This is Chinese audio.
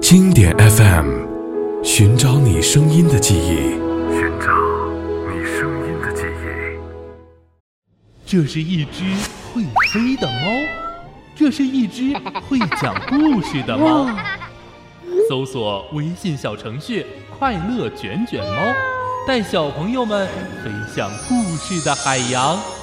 经典 FM， 寻找你声音的记忆，寻找你声音的记忆。 这是一只会飞的猫，这是一只会讲故事的猫。搜索微信小程序快乐卷卷猫，带小朋友们飞向故事的海洋。